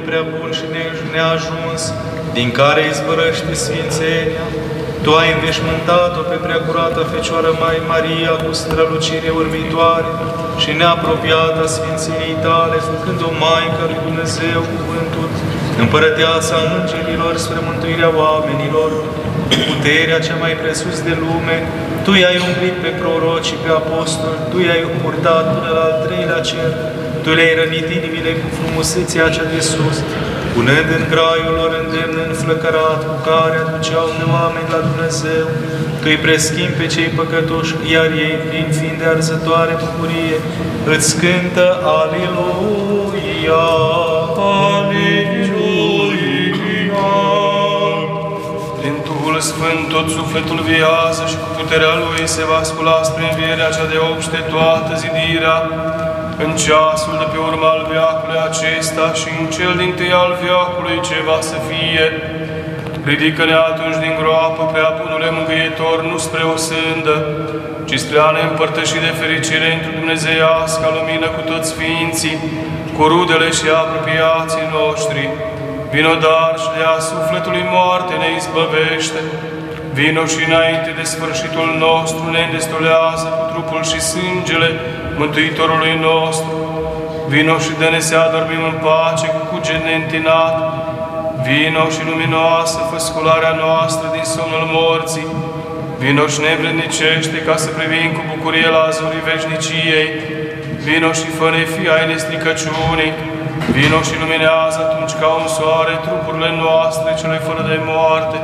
prea bun și neajuns, din care izbărăște sfințenia. Tu ai înveșmântat-o pe preacurata Fecioară Maria cu strălucire urmitoare și neapropiată a sfințeniei tale, făcând-o Maică lui Dumnezeu cuvântul, împărăteasa îngerilor spre mântuirea oamenilor, puterea cea mai presus de lume. Tu i-ai umplit pe proroci și pe apostoli, Tu i-ai purtat până la al treilea cer, Tu le-ai rănit inimile cu frumusețea cea de sus, punând în graiul lor îndemn înflăcărat cu care aduceau pe oameni la Dumnezeu. Tu îi preschimbi pe cei păcătoși, iar ei, plin fiind de arzătoare bucurie, îți cântă Aleluia, Aleluia. Prin Duhul Sfânt tot sufletul viază și cu puterea Lui se va scula spre învierea cea de obște toată zidirea, în ceasul de pe urma al veacului acesta și în cel dintâi al veacului ce va să fie. Ridică-ne atunci din groapă, prea bunule mângâietor, nu spre o sândă, ci spre a ne împărtăși de fericire într-o dumnezeiasca lumină cu toți sfinții, cu rudele și apropiații noștri. Vino dar și de a sufletului moarte ne izbăvește. Vino și înainte de sfârșitul nostru ne îndestolează cu trupul și sângele Mântuitorului nostru. Vino și dă-ne să adormim în pace cu cuget neîntinat. Vino și luminoasă fă scularea noastră din somnul morții. Vino și ne învrednicește ca să privim cu bucurie la azurii veșniciei. Vino și fă-ne fii ai nestricăciunii. Vino și luminează atunci ca un soare trupurile noastre cele fără de moarte.